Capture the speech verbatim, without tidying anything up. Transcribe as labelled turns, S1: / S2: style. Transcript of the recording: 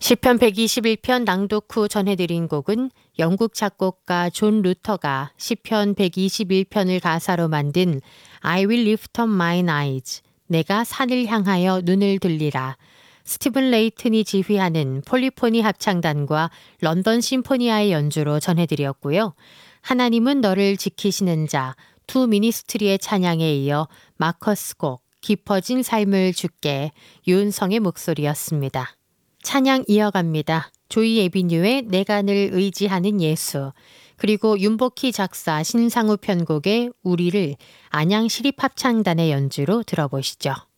S1: 시편 백이십일 편 낭독 후 전해드린 곡은 영국 작곡가 존 루터가 시편 백이십일 편을 가사로 만든 I will lift up mine eyes, 내가 산을 향하여 눈을 들리라, 스티븐 레이튼이 지휘하는 폴리포니 합창단과 런던 심포니아의 연주로 전해드렸고요. 하나님은 너를 지키시는 자, 투 미니스트리의 찬양에 이어 마커스 곡, 깊어진 삶을 주께, 윤성의 목소리였습니다. 찬양 이어갑니다. 조이 에비뉴의 내가 늘 의지하는 예수, 그리고 윤복희 작사 신상우 편곡의 우리를 안양시립합창단의 연주로 들어보시죠.